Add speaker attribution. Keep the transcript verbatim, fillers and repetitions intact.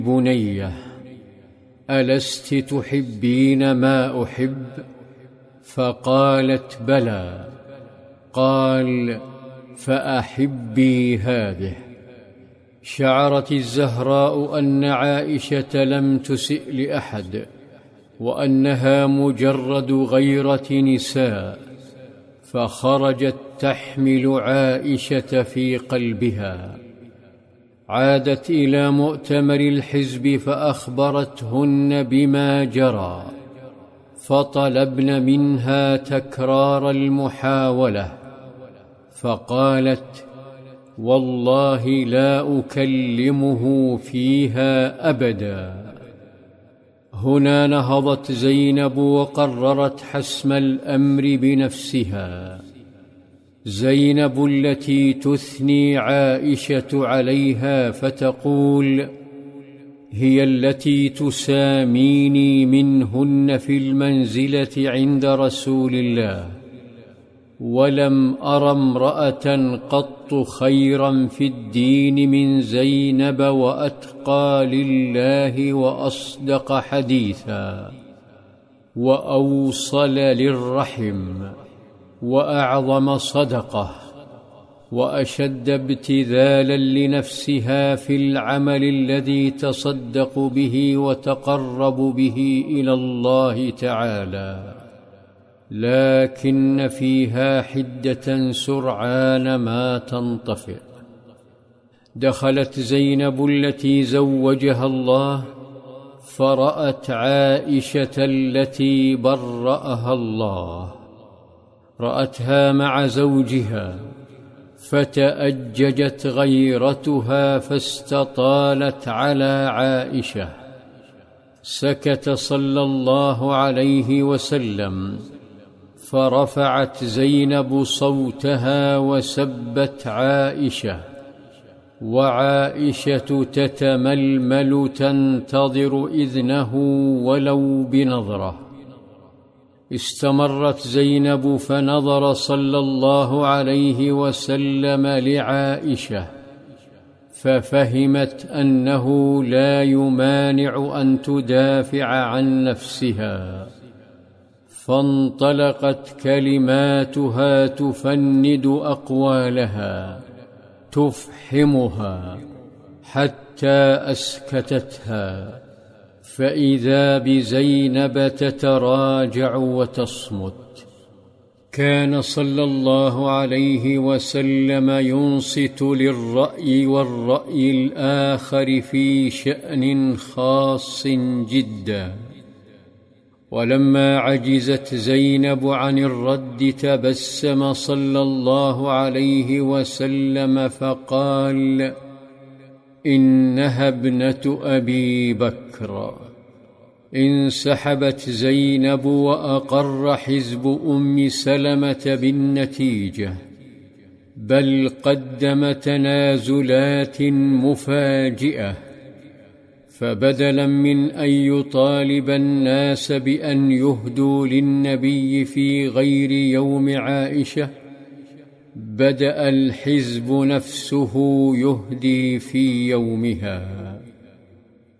Speaker 1: بنيه ألست تحبين ما أحب؟ فقالت بلى. قال فأحبي هذه. شعرت الزهراء أن عائشة لم تسئ لأحد، وأنها مجرد غيرة نساء، فخرجت تحمل عائشة في قلبها. عادت إلى مؤتمر الحزب فأخبرتهن بما جرى، فطلبن منها تكرار المحاولة، فقالت والله لا أكلمه فيها أبدا. هنا نهضت زينب وقررت حسم الأمر بنفسها. زينب التي تثني عائشة عليها فتقول هي التي تساميني منهن في المنزلة عند رسول الله، ولم أر امرأة قط خيرا في الدين من زينب وأتقى لله وأصدق حديثا وأوصل للرحم وأعظم صدقة وأشد ابتذالا لنفسها في العمل الذي تصدق به وتقرب به إلى الله تعالى، لكن فيها حدة سرعان ما تنطفئ. دخلت زينب التي زوجها الله فرأت عائشة التي برأها الله، رأتها مع زوجها فتأججت غيرتها فاستطالت على عائشة. سكت صلى الله عليه وسلم، فرفعت زينب صوتها وسبت عائشة، وعائشة تتململ تنتظر إذنه ولو بنظرة. استمرت زينب فنظر صلى الله عليه وسلم لعائشة، ففهمت أنه لا يمانع أن تدافع عن نفسها، فانطلقت كلماتها تفند أقوالها تفحمها حتى أسكتتها، فإذا بزينب تتراجع وتصمت. كان صلى الله عليه وسلم ينصت للرأي والرأي الآخر في شأن خاص جدا. ولما عجزت زينب عن الرد تبسم صلى الله عليه وسلم فقال إنها ابنة أبي بكر. انسحبت زينب وأقر حزب أم سلمة بالنتيجة، بل قدم تنازلات مفاجئة، فبدلا من أن يطالب الناس بأن يهدوا للنبي في غير يوم عائشة، بدأ الحزب نفسه يهدي في يومها.